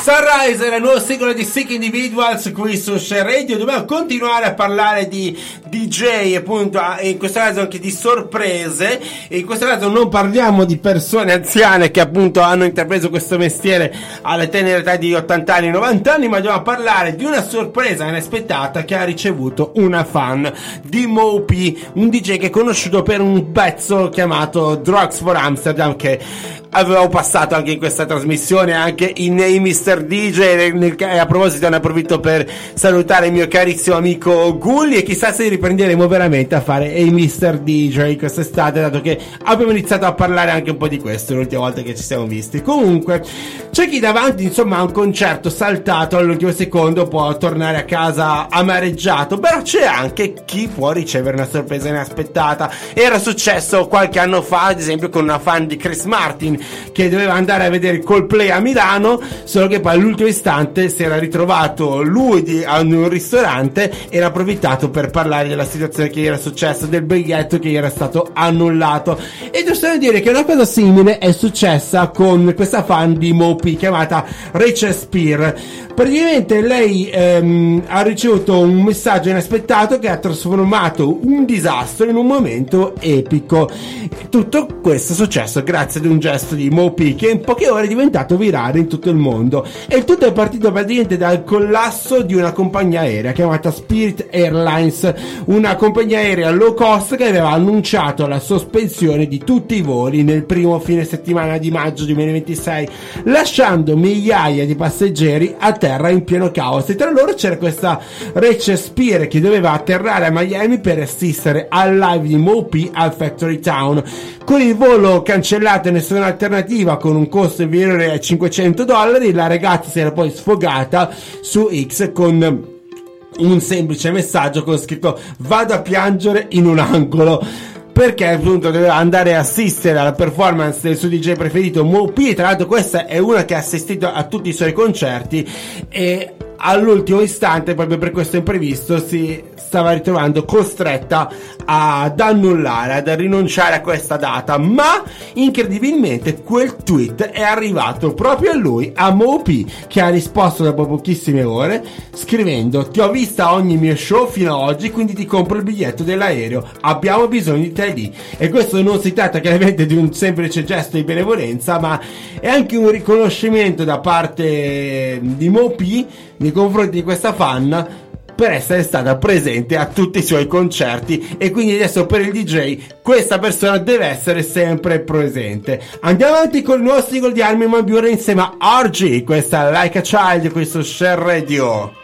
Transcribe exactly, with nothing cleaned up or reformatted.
Sunrise è il nuovo singolo di Sick Individuals qui su Share Radio. Dobbiamo continuare a parlare di D J, appunto, in questo caso anche di sorprese, e in questo caso non parliamo di persone anziane che appunto hanno intrapreso questo mestiere alle tenere età di ottanta anni, novanta anni, ma dobbiamo parlare di una sorpresa inaspettata che ha ricevuto una fan di Mopi, un D J che è conosciuto per un pezzo chiamato Drugs for Amsterdam, che avevo passato anche in questa trasmissione, anche in Hey mister D J, nel, e a proposito ne approfitto per salutare il mio carissimo amico Gulli, e chissà se riprenderemo veramente a fare Hey mister D J quest'estate, dato che abbiamo iniziato a parlare anche un po' di questo l'ultima volta che ci siamo visti. Comunque c'è chi davanti insomma a un concerto saltato all'ultimo secondo può tornare a casa amareggiato, però c'è anche chi può ricevere una sorpresa inaspettata. Era successo qualche anno fa, ad esempio, con una fan di Chris Martin che doveva andare a vedere Coldplay a Milano, solo che poi all'ultimo istante si era ritrovato lui di, a un ristorante, era approfittato per parlare della situazione che gli era successa, del biglietto che gli era stato annullato. E giusto dire che una cosa simile è successa con questa fan di Mopi chiamata Rachel Spear. Praticamente lei ehm, ha ricevuto un messaggio inaspettato che ha trasformato un disastro in un momento epico. Tutto questo è successo grazie ad un gesto di Mopi che in poche ore è diventato virale in tutto il mondo, e il tutto è partito praticamente dal collasso di una compagnia aerea chiamata Spirit Airlines, una compagnia aerea low cost che aveva annunciato la sospensione di tutti i voli nel primo fine settimana di maggio duemilaventisei, lasciando migliaia di passeggeri a terra in pieno caos. E tra loro c'era questa Rachel Spear che doveva atterrare a Miami per assistere al live di Mopi al Factory Town. Con il volo cancellato e nessuna alternativa, con un costo inferiore ai cinquecento dollari, la ragazza si era poi sfogata su X con un semplice messaggio con scritto "vado a piangere in un angolo", perché appunto doveva andare a assistere alla performance del suo D J preferito Mopi. Tra l'altro questa è una che ha assistito a tutti i suoi concerti, e all'ultimo istante, proprio per questo imprevisto, si stava ritrovando costretta ad annullare, ad rinunciare a questa data. Ma incredibilmente quel tweet è arrivato proprio a lui, a Mopi, che ha risposto dopo pochissime ore scrivendo: "Ti ho vista a ogni mio show fino ad oggi, quindi ti compro il biglietto dell'aereo, abbiamo bisogno di te lì". E questo non si tratta chiaramente di un semplice gesto di benevolenza, ma è anche un riconoscimento da parte di Mopi nei confronti di questa fan per essere stata presente a tutti i suoi concerti, e quindi adesso per il D J questa persona deve essere sempre presente. Andiamo avanti con il nuovo singolo di Armin van Buuren insieme a R G, questa Like a Child, questo Share Radio.